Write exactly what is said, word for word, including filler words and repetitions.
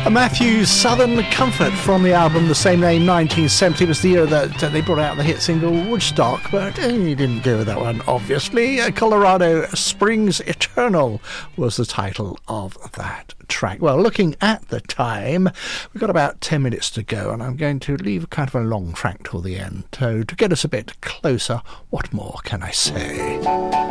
Matthew's Southern Comfort from the album the same name, nineteen seventy was the year that uh, they brought out the hit single Woodstock, but uh, he didn't go with that one, obviously. uh, Colorado Springs Eternal was the title of that track. Well, looking at the time, we've got about ten minutes to go, and I'm going to leave kind of a long track till the end. So to get us a bit closer, what more can I say?